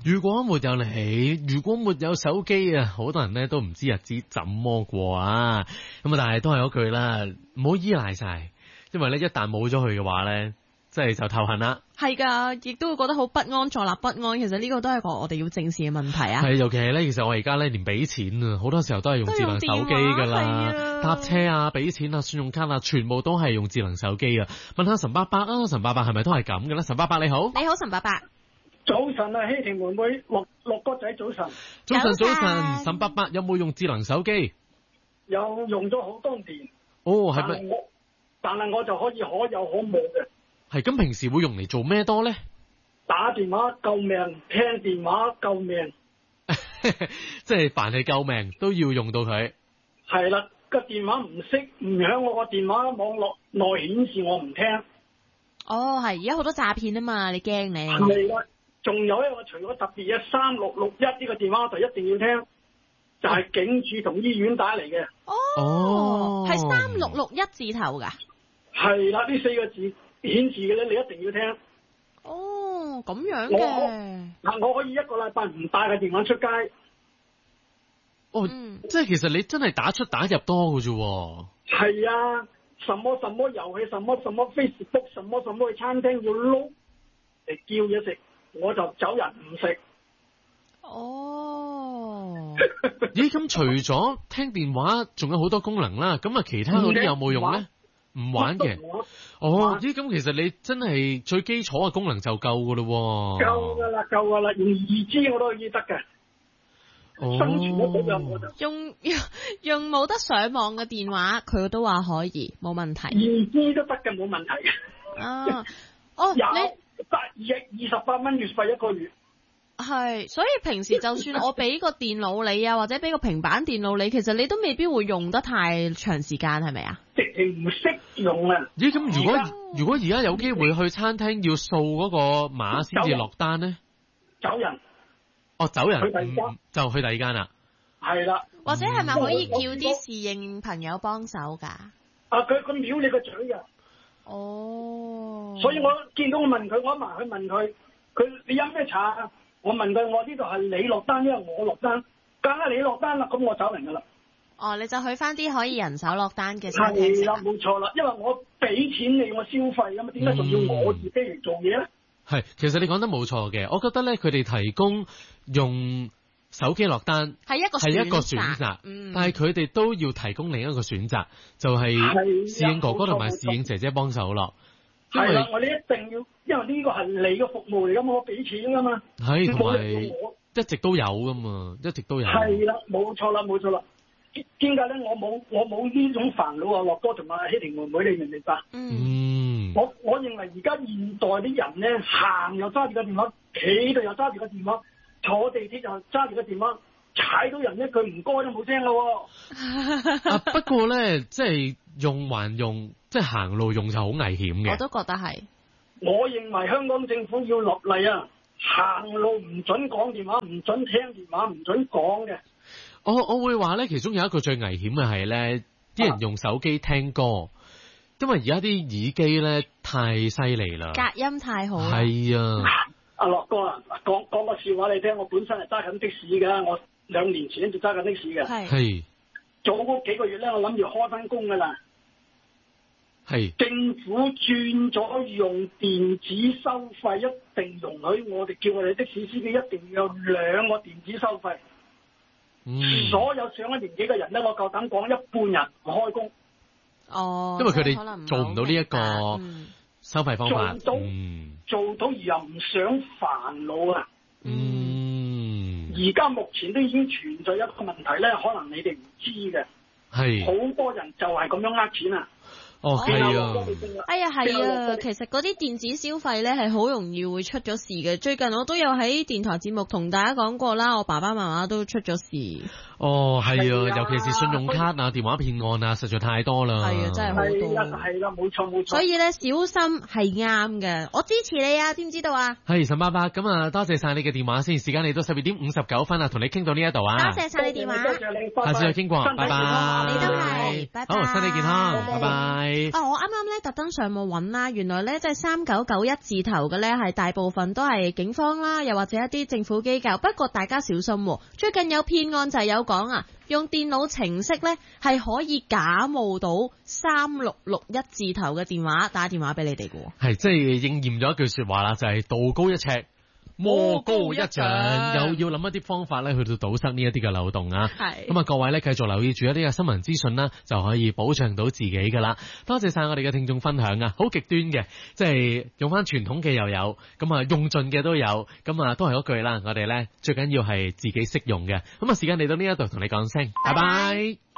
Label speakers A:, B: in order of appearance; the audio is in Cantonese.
A: 如果沒有你，如果沒有手機啊，好多人咧都唔知日子怎麼過啊。咁啊，但係都係嗰句啦，唔好依賴晒，因為咧一旦冇咗佢嘅話咧，即係就頭痕啦。
B: 係噶，亦都會覺得好不安，坐立不安。其實呢個都係個我哋要正視嘅問題啊。
A: 係，尤其係咧，其實我而家咧連俾錢啊，好多時候都係用智能手機噶啦，搭車啊、俾錢啊、信用卡啊，全部都係用智能手機啊。問下陳伯伯啊，陳伯伯係咪都係咁嘅咧？陳伯伯你好，
B: 你好陳伯伯。
C: 早晨啊，希婷妹妹，樂哥仔早晨。
A: 早晨，陳伯伯有冇用智能手機？
C: 有用咗好多年。
A: 哦，係咪？
C: 但係我就可以可有可無嘅。
A: 係咁，平時會用嚟做咩多咧？
C: 打電話救命，聽電話救命。
A: 即係凡係救命都要用到佢。
C: 係啦，個電話唔識唔響我個電話網絡內顯示我唔聽。
B: 哦，係而家好多詐騙啊嘛，你驚你？
C: 係啦，仲有一個除咗特別嘅3661呢個電話就一定要聽，就係警署同醫院打嚟嘅。
B: 哦，係3661字頭噶。
C: 係啦，呢4個字顯示嘅咧，你一定要聽。
B: 哦，咁樣嘅。
C: 我可以一個禮拜唔帶個電話出街。
A: 哦，即係其實你真係打出打入多嘅啫。
C: 係啊，什麼遊戲，什麼 Facebook， 什麼去餐廳要碌嚟叫嘢食，我就走人唔食。
B: 哦。
A: 咦，咁除咗聽電話，仲有好多功能啦。咁啊，其他嗰啲有冇用咧？唔玩嘅。哦，咦，咁其實你真係最基礎嘅功能就夠噶咯。
C: 夠噶啦，用2G我都可以得嘅。生存得到嘅我就
B: 用冇得上網嘅電話，佢都話可以，冇問題。
C: 2G都得嘅，冇問題。
B: 啊，
C: 你28蚊月費一個月。
B: 係，所以平時就算我俾個電腦你啊，或者俾個平板電腦你，其實你都未必會用得太長時間，係咪啊？
C: 直情唔識用啊！
A: 咦，咁如果而家有機會去餐廳要掃嗰個碼先至落單咧？
C: 走人。
A: 哦，走人。
C: 去第二間。
A: 就去第二間啦。
C: 係啦。
B: 或者係咪可以叫啲侍應朋友幫手噶？
C: 佢秒你個嘴㗎。
B: 哦。
C: 所以我見到我問佢，我一埋去問佢，你飲咩茶啊？我問佢，我呢度係你落單，因為我落單，梗係你落單啦，咁我走人噶啦。
B: 哦，你就去翻啲可以人手落單嘅餐廳。
C: 係啦，冇錯啦，因為我俾錢你，我消費噶嘛，點解仲要我自己嚟做嘢咧？
A: 係，其實你講得冇錯嘅，我覺得咧，佢哋提供用手機落單係一個選擇，但係佢哋都要提供另一個選擇，就係侍應哥哥同埋侍應姐姐幫手咯。
C: 係啦，我哋一定要，因為呢個係你嘅服務嚟噶嘛，我俾錢噶嘛。
A: 係，同埋一直都有噶嘛，一直都有。
C: 係啦，冇錯啦。點解咧？我冇呢種煩惱啊，樂哥同埋希婷妹妹，你明唔明白？我認為而家現代啲人咧，行又揸住個電話，企度又揸住個電話，坐地鐵又揸住個電話，踩到人一句唔該都冇聲咯。
A: 不過咧，即係用還用，即係行路用就好危險嘅。
B: 我都覺得係。
C: 我認為香港政府要落例啊，行路唔准講電話，唔准聽電話，唔准講嘅。
A: 我會話咧，其中有一個最危險嘅係咧，啲人用手機聽歌，因為而家啲耳機咧太犀利啦，
B: 隔音太好。
A: 係啊，
C: 阿樂哥啊，講個笑話你聽，我本身係揸緊的士嘅，我2年前就揸緊的士嘅，
A: 係
C: 早嗰幾個月咧，我諗住開翻工噶啦，
A: 係
C: 政府轉咗用電子收費，一定容許我哋叫我哋的士司機一定要有2個電子收費。所有上一年紀嘅人咧，我夠膽講一半人唔開工。
B: 哦，
A: 因為佢哋做唔到呢一個收費方法，
C: 做到而又唔想煩惱啊。而家目前都已經存在一個問題咧，可能你哋唔知嘅，係好多人就係咁樣呃錢啊。
A: 哦，係啊！
B: 哎呀，係啊！其實嗰啲電子消費咧係好容易會出咗事嘅。最近我都有喺電台節目同大家講過啦，我爸爸媽媽都出咗事。
A: 哦，係啊，尤其是信用卡啊、電話騙案啊，實在太多啦。
B: 係啊，真係好多。
C: 係啦，冇錯。
B: 所以咧，小心係啱嘅。我支持你啊，知唔知道啊？
A: 係陳伯伯，咁啊，多謝晒你嘅電話先。時間嚟到12點59分啊，同你傾到呢一度啊。
B: 多謝晒你電話。
C: 多謝你，
A: 下次再傾過，拜拜。
B: 你都係，拜拜。
A: 好，身體健康，拜拜。
B: 我啱啱咧特登上網揾啦，原來咧即係3991字頭嘅咧係大部分都係警方啦，又或者一啲政府機構。不過大家小心，最近有騙案就係有講啊，用電腦程式咧係可以假冒到3661字頭嘅電話打電話俾你哋嘅。
A: 係即係應驗咗一句說話啦，就係道高一尺，魔高一丈，又要諗一啲方法咧，去到堵塞呢一啲嘅漏洞啊！係咁啊，各位咧繼續留意住一啲嘅新聞資訊啦，就可以保障到自己噶啦。多謝晒我哋嘅聽眾分享啊，好極端嘅，即係用翻傳統嘅又有，咁啊用盡嘅都有，咁啊都係嗰句啦，我哋咧最緊要係自己識用嘅。咁啊，時間嚟到呢一度同你講聲，拜拜。